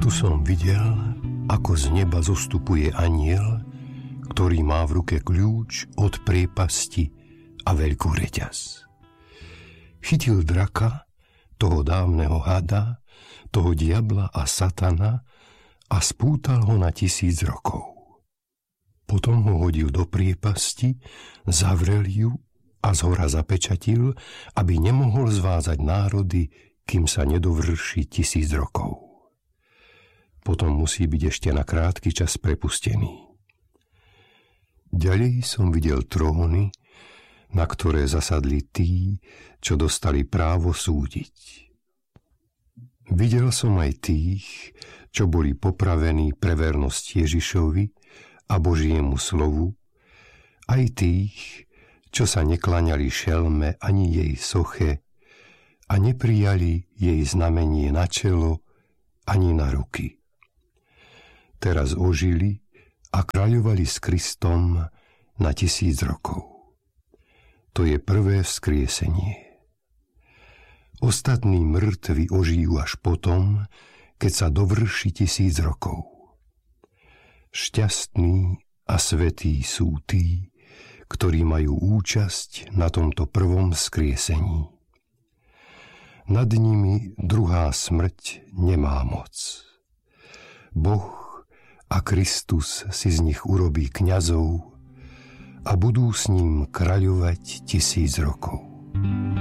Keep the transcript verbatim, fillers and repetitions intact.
Tu som videl, ako z neba zostupuje anjel, ktorý má v ruke kľúč od priepasti a veľkú reťaz. Chytil draka, toho dávneho hada, toho diabla a satana a spútal ho na tisíc rokov. Potom ho hodil do priepasti, zavrel ju a zhora zapečatil, aby nemohol zvázať národy, kým sa nedovrší tisíc rokov. Potom musí byť ešte na krátky čas prepustený. Ďalej som videl tróny, na ktoré zasadli tí, čo dostali právo súdiť. Videl som aj tých, čo boli popravení pre vernosť Ježišovi a Božiemu slovu, aj tých, čo sa nekláňali šelme ani jej soche a neprijali jej znamenie na čelo ani na ruky. Teraz ožili a kráľovali s Kristom na tisíc rokov. To je prvé vzkriesenie. Ostatní mŕtvi ožijú až potom, keď sa dovrší tisíc rokov. Šťastní a svätí sú tí, ktorí majú účasť na tomto prvom vzkriesení. Nad nimi druhá smrť nemá moc. Boh a Kristus si z nich urobí kňazov a budú s ním kráľovať tisíc rokov.